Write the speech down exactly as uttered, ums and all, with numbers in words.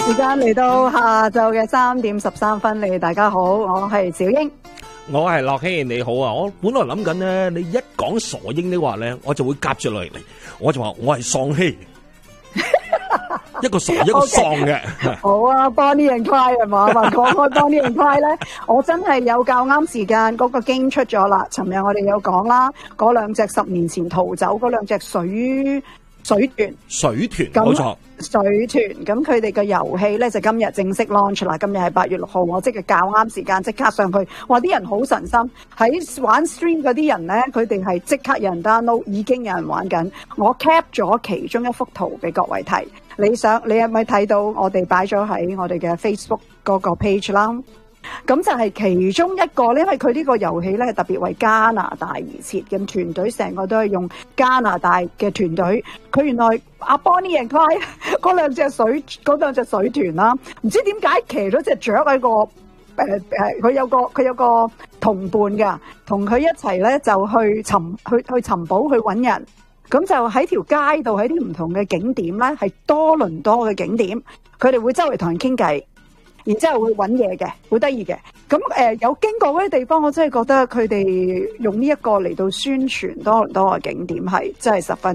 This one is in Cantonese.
時間嚟到下晝嘅三點十三分，你大家好，我係小英， 我係樂希，你好啊！我本來諗緊咧，你一講傻英的話咧，我就會夾住落嚟，我就話我係喪希，一個傻一個喪嘅。 Okay. 好啊 ，Bonnie and Clyde 係嘛？講開 Bonnie and Clyde 咧，我真係有較啱時間，嗰個經出咗啦。尋日我哋有講啦，嗰兩隻十年前逃走嗰兩隻水水豚， 水豚冇錯。 水豚咁佢哋嘅遊戲咧就今日正式 launch 啦，今日係八月六號，我即係較啱時間即刻上去，話啲人好神心，喺玩 stream 嗰啲人咧，佢哋係即刻有人 download，已經有人玩緊，我 cap 咗其中一幅圖俾各位睇，你想你係咪睇到我哋擺咗喺我哋嘅 Facebook 嗰個 page 啦？咁就係其中一個咧，因為佢呢個遊戲咧係特別為加拿大而設嘅，團隊成個都係用加拿大嘅團隊。佢原來阿 Bonnie and Clyde 嗰兩隻水嗰兩隻水豚啦，唔知點解騎咗隻雀喺個誒誒，佢、呃、有個佢有個同伴㗎，同佢一齊咧就去尋去去尋寶去揾人。咁就喺條街度，喺啲唔同嘅景點咧，係多倫多嘅景點，佢哋會周圍同人傾偈。然之後會揾嘢嘅，好得意嘅。咁誒、呃、有經過嗰啲地方，我真係覺得佢哋用呢一個嚟到宣傳多倫多嘅景點係真係十分。